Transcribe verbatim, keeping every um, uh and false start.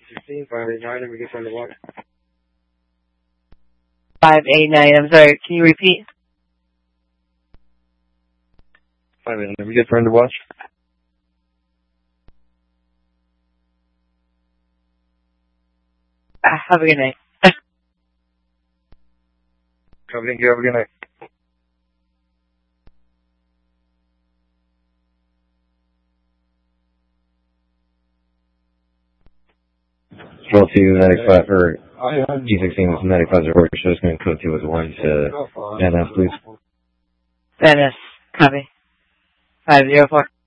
sixteen, five eight nine, and we get trying to watch. five eight nine, I'm sorry, can you repeat? five eight nine, we get trying to watch. Uh, have a good night. Copy, thank you, have a good night. Roll two, ninety-five, or G sixteen, ninety-five, or show screen code two with one to N S, please. N S, copy. five zero four.